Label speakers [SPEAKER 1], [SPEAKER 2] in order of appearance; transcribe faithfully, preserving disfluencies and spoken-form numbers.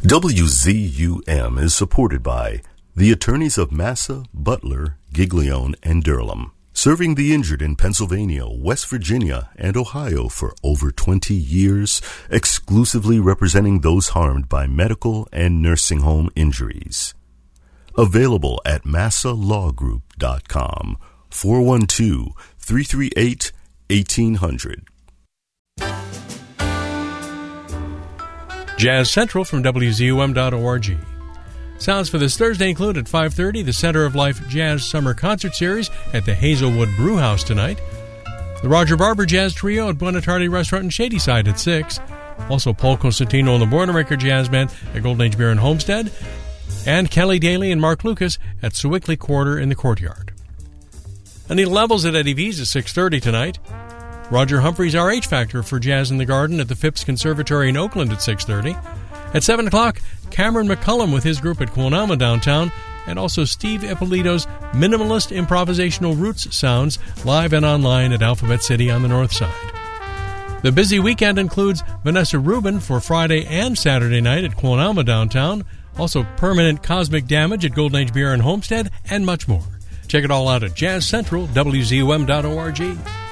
[SPEAKER 1] W Z U M is supported by the attorneys of Massa, Butler, Giglione, and Durham, serving the injured in Pennsylvania, West Virginia, and Ohio for over twenty years, exclusively representing those harmed by medical and nursing home injuries. Available at massa law group dot com, four one two, three three eight, eighteen hundred.
[SPEAKER 2] Jazz Central from W Z U M dot org. Sounds for this Thursday include at five thirty the Center of Life Jazz Summer Concert Series at the Hazelwood Brew House tonight. The Roger Barber Jazz Trio at Buonarroti Restaurant in Shadyside at six. Also Paul Costantino and the Boilermaker Jazz Band at Golden Age Beer in Homestead. And Kelly Daly and Mark Lucas at Sewickley Quarter in the Courtyard. Anita Levels at Eddie V's at six thirty tonight. Roger Humphreys R H Factor for Jazz in the Garden at the Phipps Conservatory in Oakland at six thirty. At seven o'clock, Cameron McCullum with his group at Quilnama downtown, and also Steve Ippolito's Minimalist Improvisational Roots Sounds live and online at Alphabet City on the north side. The busy weekend includes Vanessa Rubin for Friday and Saturday night at Quilnama downtown, also Permanent Cosmic Damage at Golden Age Beer and Homestead, and much more. Check it all out at Jazz Central, W Z U M dot org.